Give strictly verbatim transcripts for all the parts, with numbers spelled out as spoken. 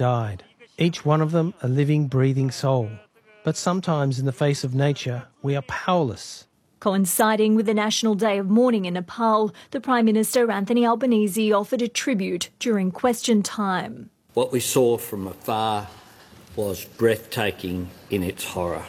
died, each one of them a living, breathing soul. But sometimes in the face of nature, we are powerless. Coinciding with the National Day of Mourning in Nepal, the Prime Minister Anthony Albanese offered a tribute during question time. What we saw from afar was breathtaking in its horror.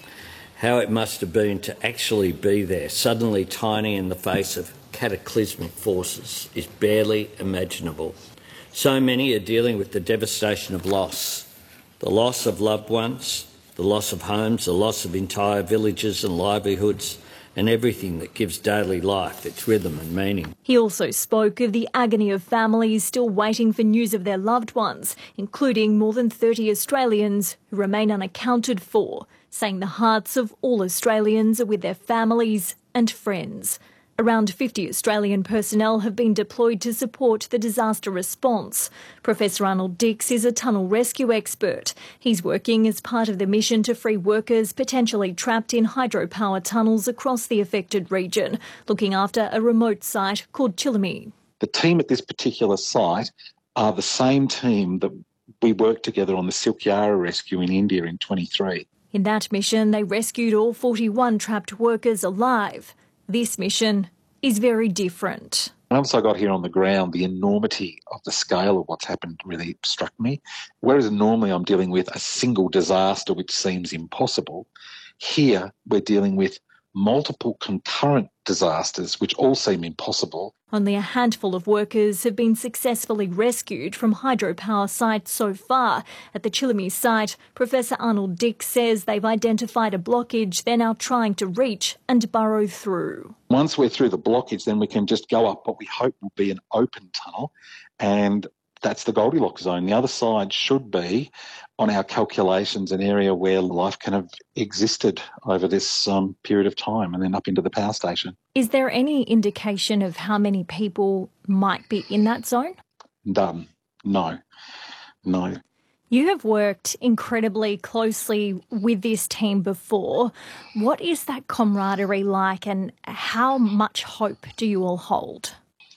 How it must have been to actually be there, suddenly tiny in the face of cataclysmic forces, is barely imaginable. So many are dealing with the devastation of loss, the loss of loved ones, the loss of homes, the loss of entire villages and livelihoods, and everything that gives daily life its rhythm and meaning. He also spoke of the agony of families still waiting for news of their loved ones, including more than thirty Australians who remain unaccounted for, saying the hearts of all Australians are with their families and friends. Around fifty Australian personnel have been deployed to support the disaster response. Professor Arnold Dix is a tunnel rescue expert. He's working as part of the mission to free workers potentially trapped in hydropower tunnels across the affected region, looking after a remote site called Chilami. The team at this particular site are the same team that we worked together on the Silkyara rescue in India in twenty-three. In that mission, they rescued all forty-one trapped workers alive. This mission is very different. Once I got here on the ground, the enormity of the scale of what's happened really struck me. Whereas normally I'm dealing with a single disaster which seems impossible, here we're dealing with multiple concurrent disasters which all seem impossible. Only a handful of workers have been successfully rescued from hydropower sites so far. At the Chilami site, Professor Arnold Dix says they've identified a blockage they're now trying to reach and burrow through. Once we're through the blockage, then we can just go up what we hope will be an open tunnel, and that's the Goldilocks zone. The other side should be, on our calculations, an area where life can have existed over this um, period of time and then up into the power station. Is there any indication of how many people might be in that zone? None. No. No. You have worked incredibly closely with this team before. What is that camaraderie like, and how much hope do you all hold?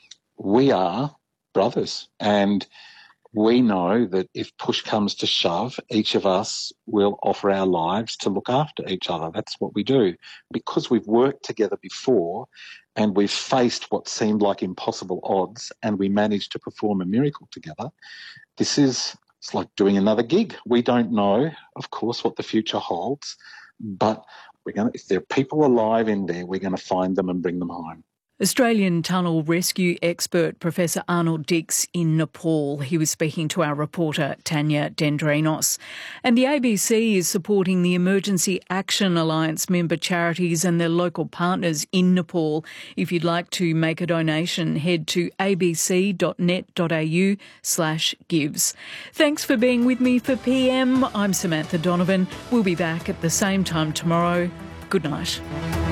We are brothers, and we know that if push comes to shove, each of us will offer our lives to look after each other. That's what we do. Because we've worked together before and we've faced what seemed like impossible odds and we managed to perform a miracle together, this is it's like doing another gig. We don't know, of course, what the future holds, but we're going to, if there are people alive in there, we're going to find them and bring them home. Australian tunnel rescue expert Professor Arnold Dix in Nepal. He was speaking to our reporter Tanya Dendrinos. And the A B C is supporting the Emergency Action Alliance member charities and their local partners in Nepal. If you'd like to make a donation, head to abc.net.au slash gives. Thanks for being with me for P M. I'm Samantha Donovan. We'll be back at the same time tomorrow. Good night.